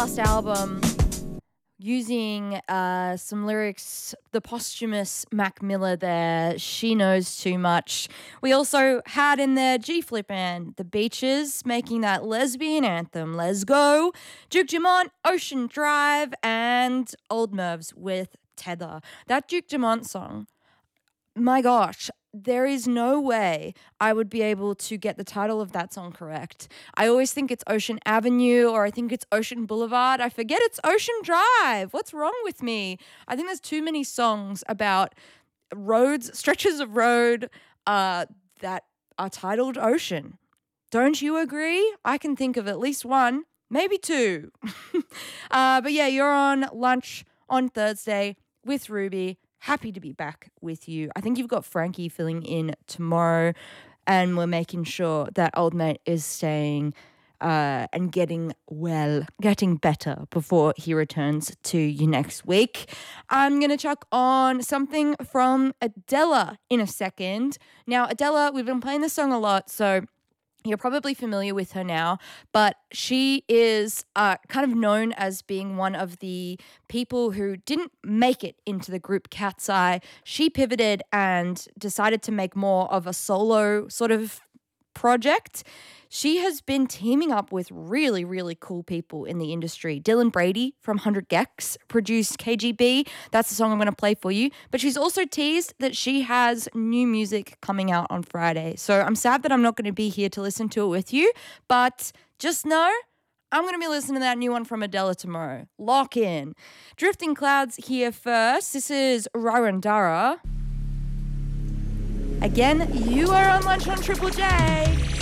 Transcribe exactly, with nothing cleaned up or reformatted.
last album using uh, some lyrics, the posthumous Mac Miller there, She Knows Too Much. We also had in there G-Flip and The Beaches making that lesbian anthem, Let's Go, Duke Dumont, Ocean Drive, and Old Mervs with Tether. That Duke Dumont song, my gosh, there is no way I would be able to get the title of that song correct. I always think it's Ocean Avenue or I think it's Ocean Boulevard. I forget it's Ocean Drive. What's wrong with me? I think there's too many songs about roads, stretches of road uh, that are titled Ocean. Don't you agree? I can think of at least one, maybe two. uh, but yeah, you're on lunch on Thursday with Ruby. Happy to be back with you. I think you've got Frankie filling in tomorrow, and we're making sure that old mate is staying uh, and getting well, getting better before he returns to you next week. I'm going to chuck on something from Adela in a second. Now, Adela, we've been playing this song a lot, so you're probably familiar with her now, but she is uh, kind of known as being one of the people who didn't make it into the group Cat's Eye. She pivoted and decided to make more of a solo sort of project. She has been teaming up with really, really cool people in the industry. Dylan Brady from one hundred gecs produced K G B. That's the song I'm going to play for you. But she's also teased that she has new music coming out on Friday. So I'm sad that I'm not going to be here to listen to it with you. But just know I'm going to be listening to that new one from Adela tomorrow. Lock in. Drifting Clouds here first. This is Rarandara. Again, you are on Lunch on Triple J.